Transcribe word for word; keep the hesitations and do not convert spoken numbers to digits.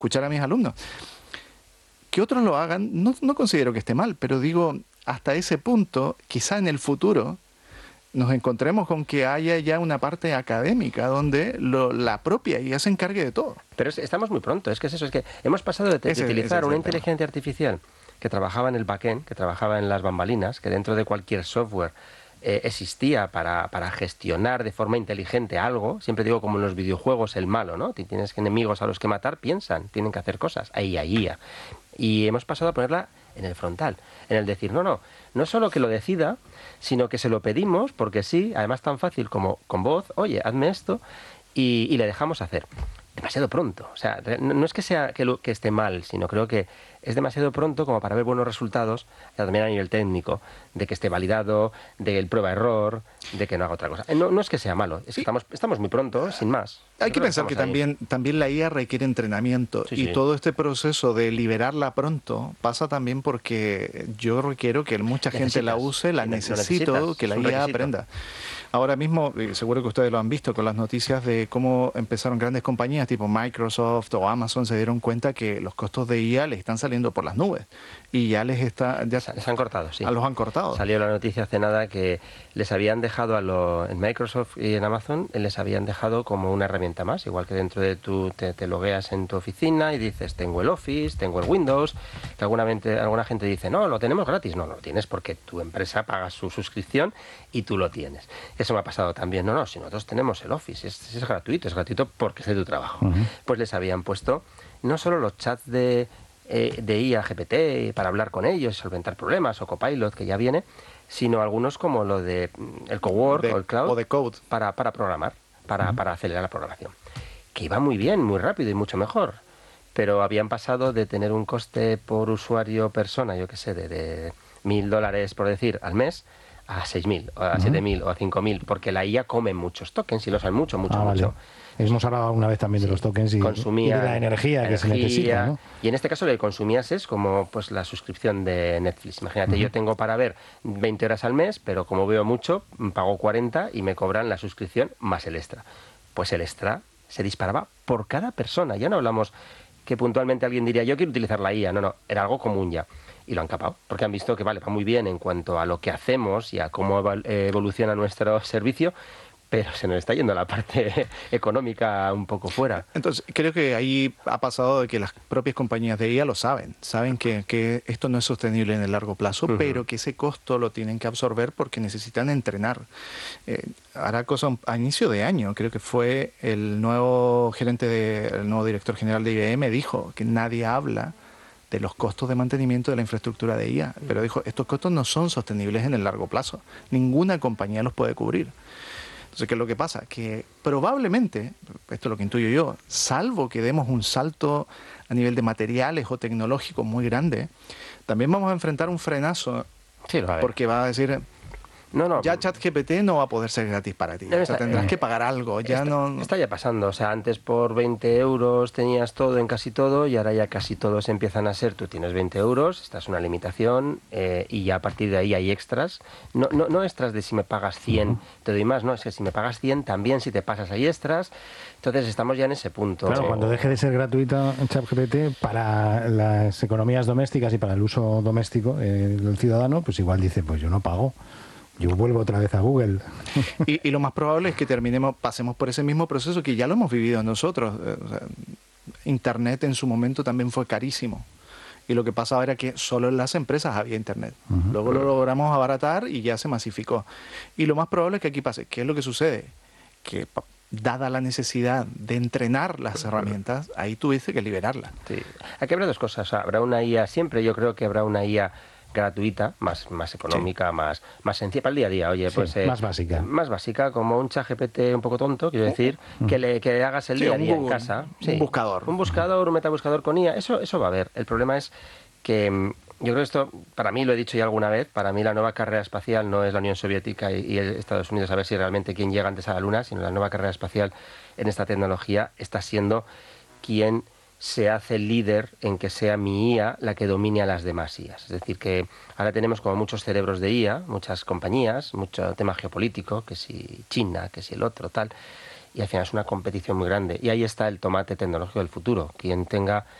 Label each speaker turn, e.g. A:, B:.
A: escuchar a mis alumnos. Que otros lo hagan, no, no considero que esté mal, pero digo, hasta ese punto, quizá en el futuro nos encontremos con que haya ya una parte académica donde lo, la propia I A se encargue de todo.
B: Pero es, estamos muy pronto, es que es eso, es que hemos pasado de, de
A: ese,
B: utilizar
A: ese
B: una
A: es
B: inteligencia artificial que trabajaba en el backend, que trabajaba en las bambalinas, que dentro de cualquier software eh, existía para, para gestionar de forma inteligente algo. Siempre digo, como en los videojuegos, el malo, ¿no? Si tienes enemigos a los que matar, piensan, tienen que hacer cosas. Ahí hay I A. Y hemos pasado a ponerla en el frontal, en el decir, no, no, no solo que lo decida, sino que se lo pedimos, porque sí, además tan fácil como con voz, oye, hazme esto, y, y le dejamos hacer. Demasiado pronto. O sea, no es que sea que, lo, que esté mal, sino creo que es demasiado pronto como para ver buenos resultados, también a nivel técnico, de que esté validado, del prueba-error, de que no haga otra cosa. No, no es que sea malo, es que estamos, estamos muy pronto, sin más.
A: Hay que pensar que también, también la I A requiere entrenamiento
B: sí,
A: y
B: sí.
A: todo este proceso de liberarla pronto pasa también porque yo requiero que mucha gente
B: necesitas,
A: la use, la necesito, que la I A aprenda. Ahora mismo, seguro que ustedes lo han visto con las noticias de cómo empezaron grandes compañías tipo Microsoft o Amazon, se dieron cuenta que los costos de I A les están saliendo por las nubes y ya les está... Ya
B: les han cortado, sí.
A: A los han cortado.
B: Salió la noticia hace nada que les habían dejado a lo, en Microsoft y en Amazon, les habían dejado como una herramienta más, igual que dentro de tu, te, te logueas en tu oficina y dices, tengo el Office, tengo el Windows, que alguna, mente, alguna gente dice, no, lo tenemos gratis. No, no lo tienes porque tu empresa paga su suscripción y tú lo tienes. Eso me ha pasado también. No, no, si nosotros tenemos el Office, es, es gratuito, es gratuito porque es de tu trabajo. Uh-huh. Pues les habían puesto no solo los chats de, eh, de I A G P T para hablar con ellos, solventar problemas, o Copilot, que ya viene, sino algunos como lo de el Cowork
A: de,
B: o el Cloud,
A: o de Code,
B: para, para programar, para, uh-huh. para acelerar la programación. Que iba muy bien, muy rápido y mucho mejor. Pero habían pasado de tener un coste por usuario persona, yo qué sé, de, de mil dólares, por decir, al mes, a seis mil, o a siete mil, uh-huh. o a cinco mil, porque la I A come muchos tokens y los hay mucho, mucho,
C: ah,
B: mucho.
C: Vale. Hemos hablado una vez también sí. de los tokens y,
B: consumía
C: y de la energía, energía que se necesita, ¿no?
B: Y en este caso lo que consumías es como pues la suscripción de Netflix. Imagínate, uh-huh. yo tengo para ver veinte horas al mes, pero como veo mucho, pago cuarenta y me cobran la suscripción más el extra. Pues el extra se disparaba por cada persona. Ya no hablamos que puntualmente alguien diría, yo quiero utilizar la I A. No, no, era algo común ya. Y lo han capado, porque han visto que vale, va muy bien en cuanto a lo que hacemos y a cómo evoluciona nuestro servicio, pero se nos está yendo la parte económica un poco fuera.
A: Entonces, creo que ahí ha pasado de que las propias compañías de I A lo saben. Saben que, que esto no es sostenible en el largo plazo, uh-huh. pero que ese costo lo tienen que absorber porque necesitan entrenar. Eh, hará cosa a inicio de año, creo que fue el nuevo gerente, de, el nuevo director general de I B M, dijo que nadie habla de los costos de mantenimiento de la infraestructura de I A, pero dijo, estos costos no son sostenibles en el largo plazo. Ninguna compañía los puede cubrir. Entonces, ¿qué es lo que pasa? Que probablemente, esto es lo que intuyo yo, salvo que demos un salto a nivel de materiales o tecnológico muy grande, también vamos a enfrentar un frenazo,
B: sí, va a ver.
A: Porque va a decir...
B: No, no.
A: Ya ChatGPT no va a poder ser gratis para ti. O sea, tendrás que pagar algo. Ya
B: está,
A: no...
B: está ya pasando. O sea, antes por veinte euros tenías todo en casi todo y ahora ya casi todos empiezan a ser, tú tienes veinte euros, esta es una limitación eh, y ya a partir de ahí hay extras. No, no, no extras de si me pagas cien te doy más, no, es que si me pagas cien también si te pasas hay extras. Entonces estamos ya en ese punto.
C: Claro, cuando deje de ser gratuita ChatGPT para las economías domésticas y para el uso doméstico eh, del ciudadano, pues igual dice, pues yo no pago. Yo vuelvo otra vez a Google.
A: Y, y lo más probable es que terminemos, pasemos por ese mismo proceso que ya lo hemos vivido nosotros. O sea, Internet en su momento también fue carísimo. Y lo que pasaba era que solo en las empresas había Internet. Uh-huh. Luego lo logramos abaratar y ya se masificó. Y lo más probable es que aquí pase. ¿Qué es lo que sucede? Que dada la necesidad de entrenar las herramientas, ahí tuviste que liberarla.
B: Sí. Aquí habrá dos cosas. O sea, habrá una I A, siempre yo creo que habrá una I A gratuita, más, más económica, sí. más, más sencilla para el día a día. Oye,
C: sí,
B: pues eh,
C: más básica.
B: Más básica, como un ChatGPT un poco tonto, quiero decir, uh-huh. que le que le hagas el sí, día a día en casa.
A: Sí. Un buscador.
B: Un buscador, un metabuscador con I A, eso, eso va a haber. El problema es que yo creo que esto, para mí lo he dicho ya alguna vez, para mí la nueva carrera espacial no es la Unión Soviética y, y Estados Unidos a ver si realmente quién llega antes a la Luna, sino la nueva carrera espacial en esta tecnología está siendo quien se hace líder en que sea mi I A la que domine a las demás I As. Es decir, que ahora tenemos como muchos cerebros de I A, muchas compañías, mucho tema geopolítico, que si China, que si el otro, tal, y al final es una competición muy grande. Y ahí está el tomate tecnológico del futuro. Quien tenga